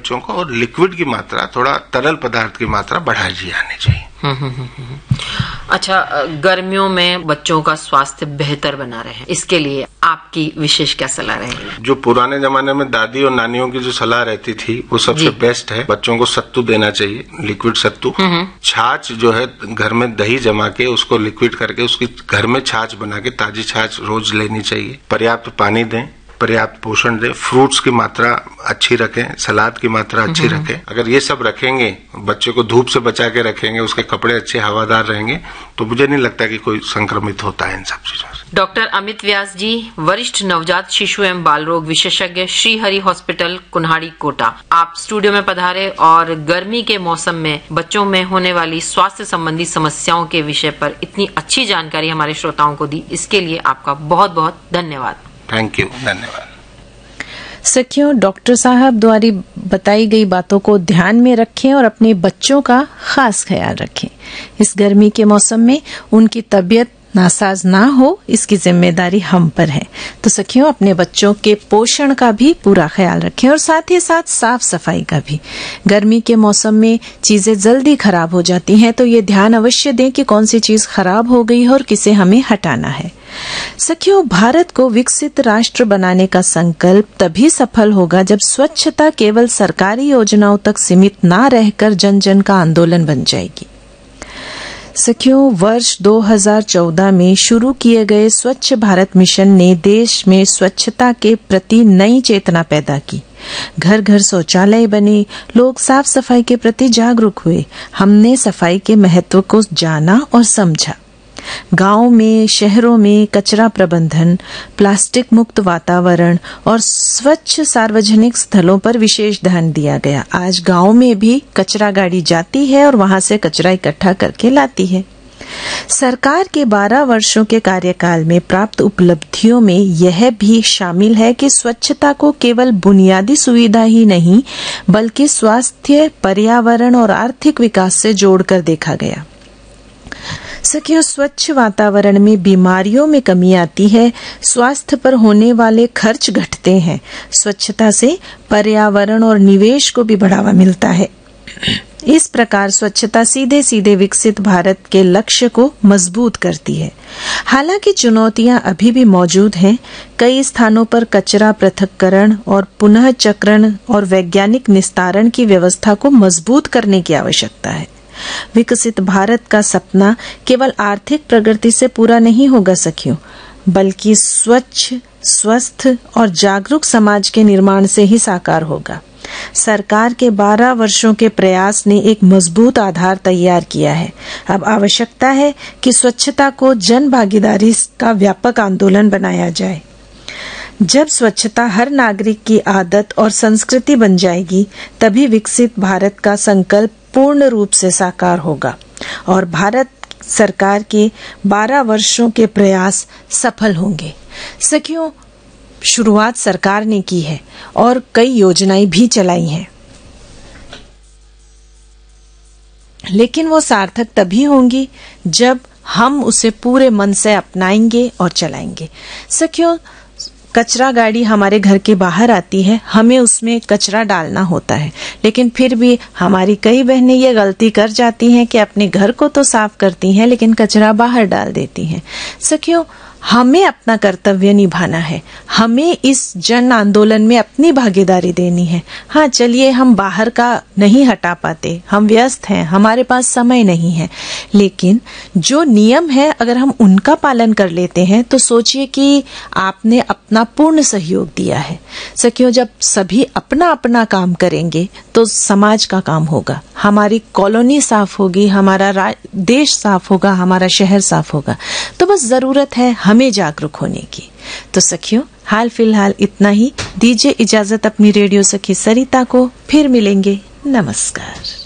बच्चों को, और लिक्विड की मात्रा, थोड़ा तरल पदार्थ की मात्रा बढ़ाई जानी चाहिए। अच्छा, गर्मियों में बच्चों का स्वास्थ्य बेहतर बना रहे, इसके लिए आपकी विशेष क्या सलाह रहेगी? जो पुराने जमाने में दादी और नानियों की जो सलाह रहती थी वो सबसे बेस्ट है। बच्चों को सत्तू देना चाहिए, लिक्विड सत्तू। छाछ जो है, घर में दही जमा के उसको लिक्विड करके उसकी घर में छाछ बना के ताजी छाछ रोज लेनी चाहिए। पर्याप्त पानी दें, पर्याप्त पोषण दें, फ्रूट्स की मात्रा अच्छी रखें, सलाद की मात्रा अच्छी रखें। अगर ये सब रखेंगे, बच्चे को धूप से बचा के रखेंगे, उसके कपड़े अच्छे हवादार रहेंगे, तो मुझे नहीं लगता कि कोई संक्रमित होता है इन सब चीजों से। डॉक्टर अमित व्यास जी, वरिष्ठ नवजात शिशु एवं बाल रोग विशेषज्ञ, श्री हरि हॉस्पिटल, कुन्हाड़ी, कोटा, आप स्टूडियो में पधारे और गर्मी के मौसम में बच्चों में होने वाली स्वास्थ्य संबंधी समस्याओं के विषय पर इतनी अच्छी जानकारी हमारे श्रोताओं को दी, इसके लिए आपका बहुत बहुत धन्यवाद। थैंक यू, धन्यवाद। सखियों, डॉक्टर साहब द्वारा बताई गई बातों को ध्यान में रखें और अपने बच्चों का खास ख्याल रखें। इस गर्मी के मौसम में उनकी तबीयत नासाज ना हो, इसकी जिम्मेदारी हम पर है। तो सखियों, अपने बच्चों के पोषण का भी पूरा ख्याल रखें और साथ ही साथ साफ सफाई का भी। गर्मी के मौसम में चीजें जल्दी खराब हो जाती हैं, तो ये ध्यान अवश्य दें कि कौन सी चीज खराब हो गई है और किसे हमें हटाना है। सखियों, भारत को विकसित राष्ट्र बनाने का संकल्प तभी सफल होगा जब स्वच्छता केवल सरकारी योजनाओं तक सीमित ना रहकर जन जन का आंदोलन बन जाएगी। सखियों, वर्ष 2014 में शुरू किए गए स्वच्छ भारत मिशन ने देश में स्वच्छता के प्रति नई चेतना पैदा की। घर घर शौचालय बने, लोग साफ सफाई के प्रति जागरूक हुए। हमने सफाई के महत्व को जाना और समझा। गांव में, शहरों में कचरा प्रबंधन, प्लास्टिक मुक्त वातावरण और स्वच्छ सार्वजनिक स्थलों पर विशेष ध्यान दिया गया। आज गांव में भी कचरा गाड़ी जाती है और वहां से कचरा इकट्ठा करके लाती है। सरकार के 12 वर्षों के कार्यकाल में प्राप्त उपलब्धियों में यह भी शामिल है कि स्वच्छता को केवल बुनियादी सुविधा ही नहीं, बल्कि स्वास्थ्य, पर्यावरण और आर्थिक विकास से जोड़कर देखा गया। सखियों, स्वच्छ वातावरण में बीमारियों में कमी आती है, स्वास्थ्य पर होने वाले खर्च घटते हैं। स्वच्छता से पर्यावरण और निवेश को भी बढ़ावा मिलता है। इस प्रकार स्वच्छता सीधे सीधे विकसित भारत के लक्ष्य को मजबूत करती है। हालांकि चुनौतियां अभी भी मौजूद हैं। कई स्थानों पर कचरा पृथक्करण और पुनः चक्रण और वैज्ञानिक निस्तारण की व्यवस्था को मजबूत करने की आवश्यकता है। विकसित भारत का सपना केवल आर्थिक प्रगति से पूरा नहीं होगा सखियों, बल्कि स्वच्छ, स्वस्थ और जागरूक समाज के निर्माण से ही साकार होगा। सरकार के 12 वर्षों के प्रयास ने एक मजबूत आधार तैयार किया है। अब आवश्यकता है कि स्वच्छता को जन भागीदारी का व्यापक आंदोलन बनाया जाए। जब स्वच्छता हर नागरिक की आदत और संस्कृति बन जाएगी, तभी विकसित भारत का संकल्प पूर्ण रूप से साकार होगा और भारत सरकार के 12 वर्षों के प्रयास सफल होंगे। सखियों, शुरुआत सरकार ने की है और कई योजनाएं भी चलाई हैं, लेकिन वो सार्थक तभी होंगी जब हम उसे पूरे मन से अपनाएंगे और चलाएंगे। सखियों, कचरा गाड़ी हमारे घर के बाहर आती है, हमें उसमें कचरा डालना होता है, लेकिन फिर भी हमारी कई बहनें ये गलती कर जाती हैं कि अपने घर को तो साफ करती हैं लेकिन कचरा बाहर डाल देती हैं। सखियों, हमें अपना कर्तव्य निभाना है, हमें इस जन आंदोलन में अपनी भागीदारी देनी है। हाँ, चलिए हम बाहर का नहीं हटा पाते, हम व्यस्त हैं, हमारे पास समय नहीं है, लेकिन जो नियम है अगर हम उनका पालन कर लेते हैं तो सोचिए कि आपने अपना पूर्ण सहयोग दिया है। सखियों, जब सभी अपना अपना काम करेंगे तो समाज का काम होगा, हमारी कॉलोनी साफ होगी, हमारा देश साफ होगा, हमारा शहर साफ होगा। तो बस जरूरत है हमें जागरूक होने की। तो सखियों, हाल फिलहाल इतना ही। दीजिए इजाजत अपनी रेडियो सखी सरिता को, फिर मिलेंगे। नमस्कार।